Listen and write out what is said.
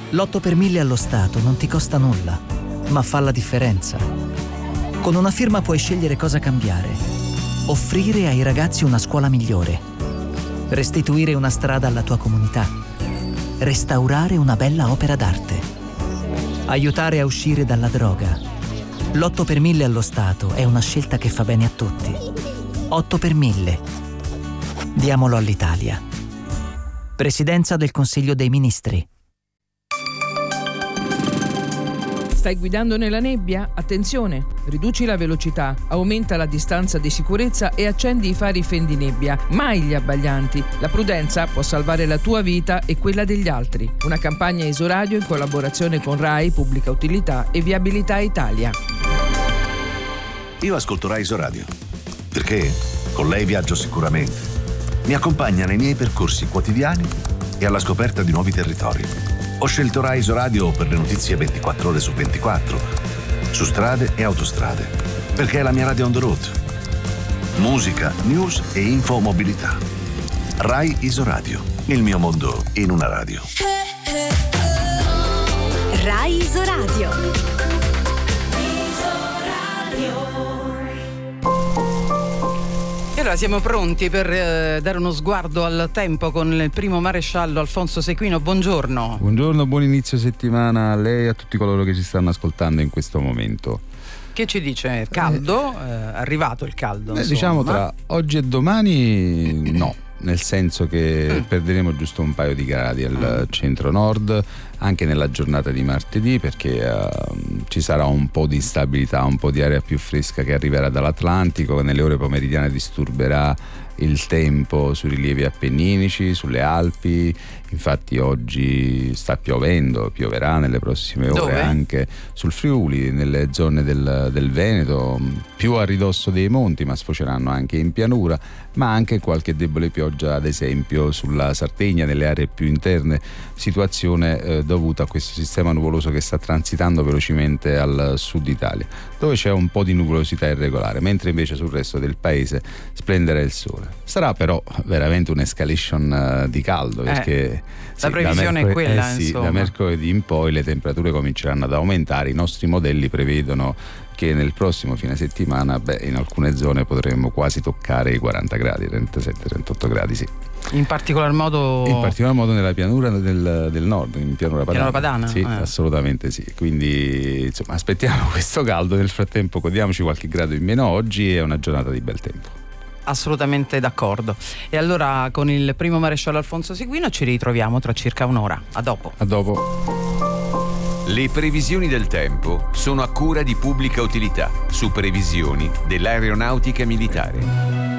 L'8 per 1000 allo Stato non ti costa nulla, ma fa la differenza. Con una firma puoi scegliere cosa cambiare. Offrire ai ragazzi una scuola migliore. Restituire una strada alla tua comunità. Restaurare una bella opera d'arte. Aiutare a uscire dalla droga. L'8 per 1000 allo Stato è una scelta che fa bene a tutti. 8 per 1000. Diamolo all'Italia. Presidenza del Consiglio dei Ministri. Stai guidando nella nebbia? Attenzione! Riduci la velocità, aumenta la distanza di sicurezza e accendi i fari fendinebbia. Mai gli abbaglianti. La prudenza può salvare la tua vita e quella degli altri. Una campagna Isoradio in collaborazione con RAI, Pubblica Utilità e Viabilità Italia. Io ascolto RAI Isoradio perché con lei viaggio sicuramente. Mi accompagna nei miei percorsi quotidiani e alla scoperta di nuovi territori. Ho scelto RAI Isoradio per le notizie 24 ore su 24, su strade e autostrade, perché è la mia radio on the road. Musica, news e infomobilità. RAI Isoradio, il mio mondo in una radio. RAI Isoradio. E allora siamo pronti per dare uno sguardo al tempo con il primo maresciallo Alfonso Sequino. Buongiorno. Buongiorno, buon inizio settimana a lei e a tutti coloro che ci stanno ascoltando in questo momento. Che ci dice? Caldo? È arrivato il caldo? Diciamo tra oggi e domani no, nel senso che perderemo giusto un paio di gradi al centro-nord anche nella giornata di martedì, perché ci sarà un po' di instabilità, un po' di aria più fresca che arriverà dall'Atlantico, che nelle ore pomeridiane disturberà il tempo sui rilievi appenninici, sulle Alpi. Infatti oggi sta piovendo, pioverà nelle prossime ore. Dove? Anche sul Friuli, nelle zone del Veneto, più a ridosso dei monti, ma sfoceranno anche in pianura, ma anche qualche debole pioggia ad esempio sulla Sardegna, nelle aree più interne, situazione dovuta a questo sistema nuvoloso che sta transitando velocemente al sud Italia, dove c'è un po' di nuvolosità irregolare, mentre invece sul resto del paese splenderà il sole. Sarà però veramente un'escalation di caldo, perché la previsione è quella, insomma. Da mercoledì in poi le temperature cominceranno ad aumentare. I nostri modelli prevedono che nel prossimo fine settimana in alcune zone potremmo quasi toccare i 40 gradi, 37-38 gradi, sì. In particolar modo nella pianura del nord, in pianura padana. Sì, assolutamente sì. Quindi insomma aspettiamo questo caldo, nel frattempo godiamoci qualche grado in meno oggi, è una giornata di bel tempo. Assolutamente d'accordo. E allora con il primo maresciallo Alfonso Sequino ci ritroviamo tra circa un'ora. A dopo. A dopo. Le previsioni del tempo sono a cura di Pubblica Utilità, su previsioni dell'aeronautica militare.